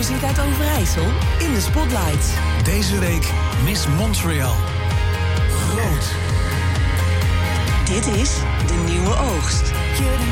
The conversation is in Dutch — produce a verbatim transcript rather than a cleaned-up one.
muziek uit Overijssel in de Spotlights. Deze week Miss Montreal. Rood. Dit is De Nieuwe Oogst.